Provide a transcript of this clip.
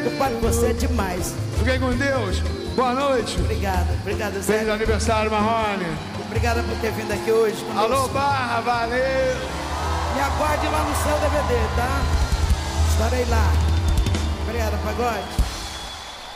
Pai, você é demais. Fiquem com Deus. Boa noite. Obrigado, Zé. Feliz aniversário, Marrone. Obrigado por ter vindo aqui hoje conosco. Alô, Barra, valeu. Me aguarde lá no seu DVD, tá? Estarei lá. Obrigado, Pagode.